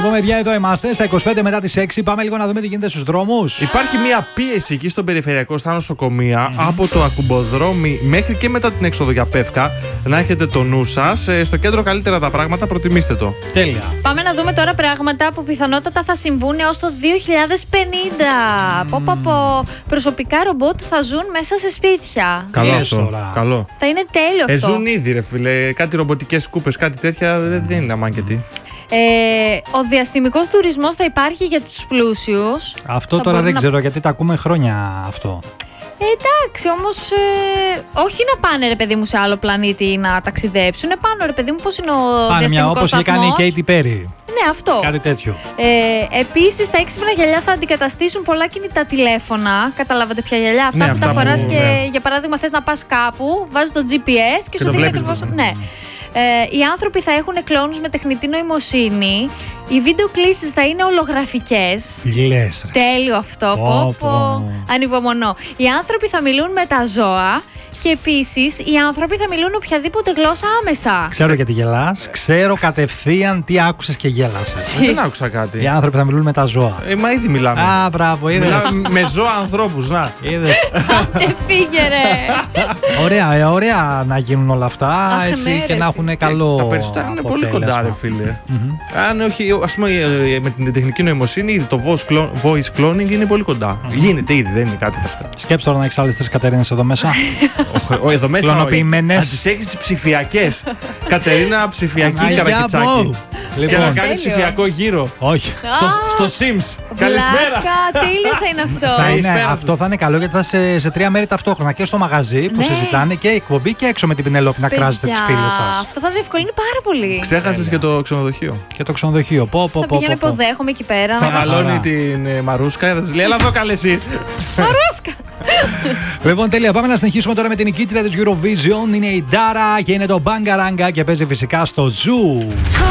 Λοιπόν, παιδιά, εδώ είμαστε στα 25 μετά τις 6. Πάμε λίγο να δούμε τι γίνεται στους δρόμους. Υπάρχει μια πίεση εκεί στον περιφερειακό, στα νοσοκομεία, από το Ακουμποδρόμι μέχρι και μετά την έξοδο για Πεύκα. Να έχετε το νου σας. Στο κέντρο καλύτερα τα πράγματα, προτιμήστε το. Τέλεια. Πάμε να δούμε τώρα πράγματα που πιθανότατα θα συμβούν έως το 2050. Πω. Προσωπικά ρομπότ θα ζουν μέσα σε σπίτια. Καλό αυτό. Καλό. Θα είναι τέλειο αυτό. Ζουν ήδη, ρε φίλε. Κάτι ρομποτικές σκούπες, κάτι τέτοια δεν είναι αμάγκετη. Ο διαστημικός τουρισμός θα υπάρχει για τους πλούσιους. Αυτό τώρα δεν ξέρω γιατί τα ακούμε χρόνια αυτό. Εντάξει, όμως όχι να πάνε ρε παιδί μου σε άλλο πλανήτη να ταξιδέψουν. Πάνω ρε παιδί μου, πώς είναι ο διαστημικός όπως είχε κάνει η Katy Perry. Ναι, αυτό. Κάτι τέτοιο. Επίσης, τα έξυπνα γυαλιά θα αντικαταστήσουν πολλά κινητά τηλέφωνα. Καταλάβατε ποια γυαλιά? Αυτά που τα φοράς και για παράδειγμα θες να πας κάπου, βάζεις το GPS και σου δείχνει ακριβώς. Ναι. Οι άνθρωποι θα έχουν κλόνους με τεχνητή νοημοσύνη. Οι βίντεο κλήσεις θα είναι ολογραφικές. Τι λες, ρε. Τέλειο αυτό. Ανυπομονώ. Οι άνθρωποι θα μιλούν με τα ζώα. Και επίσης, οι άνθρωποι θα μιλούν οποιαδήποτε γλώσσα άμεσα. Ξέρω γιατί γελάς. Ξέρω κατευθείαν τι άκουσες και γέλασες. Δεν άκουσα κάτι. Οι άνθρωποι θα μιλούν με τα ζώα. Μα ήδη μιλάμε. Α, μπράβο, είδες. Μιλάμε με ζώα ανθρώπους, να. Είδες. Άντε φύγε ρε. Ωραία να γίνουν όλα αυτά. Έτσι και να έχουν καλό. Τα περισσότερα είναι πολύ κοντά, ρε φίλε. Αν όχι, ας πούμε με την τεχνική νοημοσύνη, ήδη το voice cloning είναι πολύ κοντά. Γίνεται ήδη, δεν είναι κάτι βασικά. Σκέψτε τώρα να έχεις άλλες 3 Κατερίνες εδώ μέσα. Εδώ μέσα κλωνοποιημένες. να τις έχεις ψηφιακές. Κατερίνα ψηφιακή καρακιτσάκι. Και να κάνει ψηφιακό γύρο. Όχι. Στο Sims. Καλησπέρα. Τέλειο θα είναι αυτό. Αυτό θα είναι καλό γιατί θα είσαι σε 3 μέρη ταυτόχρονα. Και στο μαγαζί που συζητάνε και εκπομπή και έξω με την Πινελόπη να κράζετε τις φίλες σας. Αυτό θα διευκολύνει πάρα πολύ. Ξέχασες και το ξενοδοχείο. Και το ξενοδοχείο. Θα πηγαίνω υποδέχομαι εκεί πέρα. Θα μαλώνει την Μαρούσκα. Θα της λέει έλα εδώ καλέ εσύ. Μαρούσκα. Λοιπόν, τέλεια. Πάμε να συνεχίσουμε τώρα με την νικήτρια της Eurovision. Είναι η Dara και είναι το Bangaranga και παίζει φυσικά στο Zoo.